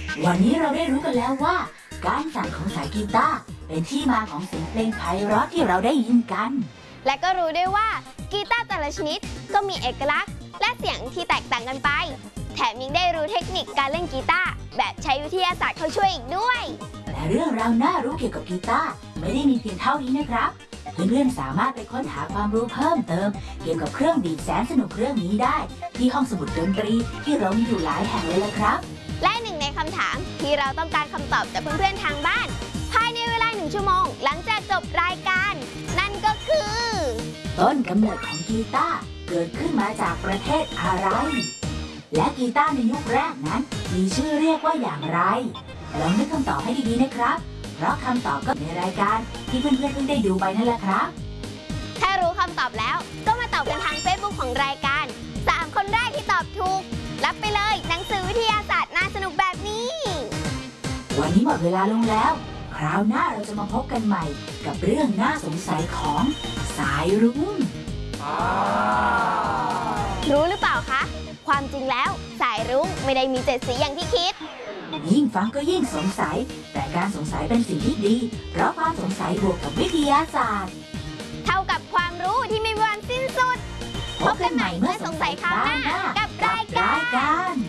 วันนี้เราได้รู้กันแล้วว่าการสั่นของสายกีตาร์เป็นที่มาของเสียงเพลงไพเราะที่เราได้ยินกันและก็รู้ด้วยว่ากีตาร์แต่ละชนิดก็มีเอกลักษณ์และเสียงที่แตกต่างกันไปแถมยังได้รู้เทคนิคการเล่นกีตาร์แบบใช้วิทยาศาสตร์เข้าช่วยอีกด้วยและเรื่องราวน่ารู้เกี่ยวกับกีตาร์ไม่ได้มีเพียงเท่านี้นะครับเพื่อนๆสามารถไปค้นหาความรู้เพิ่มเติมเกี่ยวกับเครื่องดีดแสนสนุกเครื่องนี้ได้ที่ห้องสมุดดนตรีที่เรามีอยู่หลายแห่งเลยละครับและหนึ่งในคำถามที่เราต้องการคำตอบจากเพื่อนๆทางบ้านภายในเวลา1 ชั่วโมงหลังจากจบรายการนั่นก็คือต้นกำเนิดของกีตาร์เกิดขึ้นมาจากประเทศอะไรและกีตาร์ในยุคแรกนั้นมีชื่อเรียกว่าอย่างไรลองนึกคำตอบให้ดีๆนะครับเพราะคำตอบก็ในรายการที่เพื่อนๆเพิ่งได้ดูไปนั่นแหละครับถ้ารู้คำตอบแล้วก็มาตอบกันทาง Facebook ของรายการ3 คนแรกที่ตอบถูกรับไปเลยหนังสือวิทยาศาสตร์น่าสนุกแบบนี้วันนี้หมดเวลาลงแล้วคราวหน้าเราจะมาพบกันใหม่กับเรื่องน่าสงสัยของสายรุ้งรู้หรือเปล่าคะความจริงแล้วสายรุ้งไม่ได้มี7 สีอย่างที่คิดยิ่งฟังก็ยิ่งสงสัยแต่การสงสัยเป็นสิ่งที่ดีเพราะความสงสัยบวกกับวิทยาศาสตร์เท่ากับความรู้ที่ไม่มีวันสิ้นสุดพบกันใหม่เมื่อสงสัยคราวหน้ากับรายการ